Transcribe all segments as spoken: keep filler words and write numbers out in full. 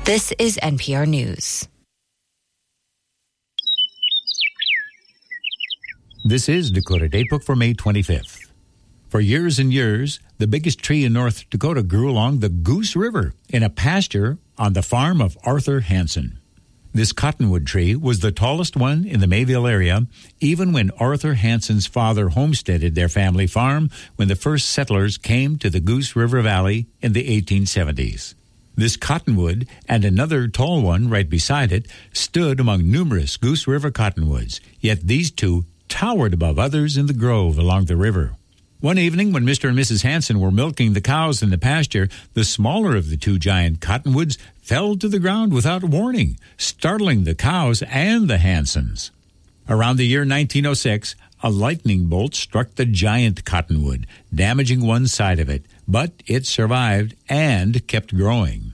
This is N P R News. This is Dakota Datebook for May twenty-fifth. For years and years, the biggest tree in North Dakota grew along the Goose River in a pasture on the farm of Arthur Hansen. This cottonwood tree was the tallest one in the Mayville area, even when Arthur Hansen's father homesteaded their family farm when the first settlers came to the Goose River Valley in the eighteen seventies. This cottonwood and another tall one right beside it stood among numerous Goose River cottonwoods, yet these two towered above others in the grove along the river. One evening when Mister and Missus Hansen were milking the cows in the pasture, the smaller of the two giant cottonwoods fell to the ground without warning, startling the cows and the Hansens. Around the year nineteen oh six, a lightning bolt struck the giant cottonwood, damaging one side of it, but it survived and kept growing.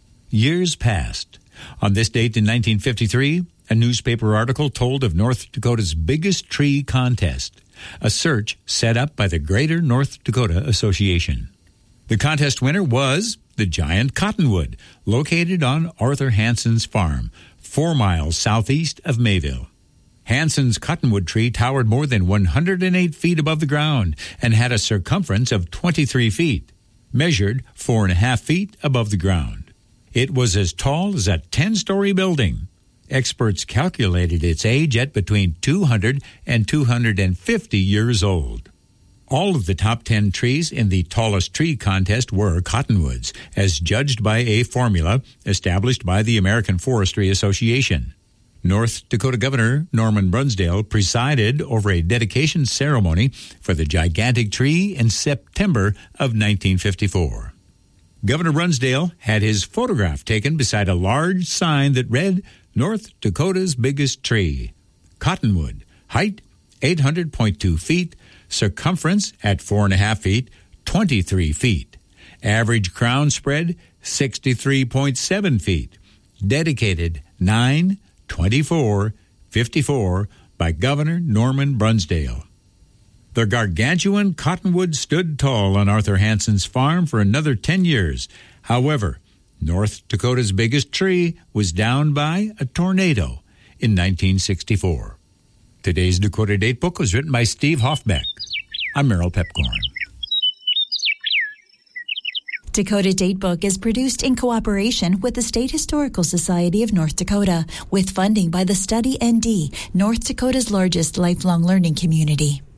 Years passed. On this date in nineteen fifty-three, a newspaper article told of North Dakota's biggest tree contest, a search set up by the Greater North Dakota Association. The contest winner was the giant cottonwood, located on Arthur Hansen's farm, four miles southeast of Mayville. Hansen's cottonwood tree towered more than one hundred eight feet above the ground and had a circumference of twenty-three feet, measured four and a half feet above the ground. It was as tall as a ten-story building. Experts calculated its age at between two hundred and two hundred fifty years old. All of the top ten trees in the tallest tree contest were cottonwoods, as judged by a formula established by the American Forestry Association. North Dakota Governor Norman Brunsdale presided over a dedication ceremony for the gigantic tree in September of nineteen fifty-four. Governor Brunsdale had his photograph taken beside a large sign that read, North Dakota's biggest tree. Cottonwood, height eight hundred point two feet, circumference at four and a half feet, twenty-three feet. Average crown spread, sixty-three point seven feet. Dedicated nine twenty-four fifty-four by Governor Norman Brunsdale. The gargantuan cottonwood stood tall on Arthur Hansen's farm for another ten years. However, North Dakota's biggest tree was downed by a tornado in nineteen sixty-four. Today's Dakota Datebook was written by Steve Hoffbeck. I'm Merrill Pepcorn. Dakota Datebook is produced in cooperation with the State Historical Society of North Dakota, with funding by the Study N D, North Dakota's largest lifelong learning community.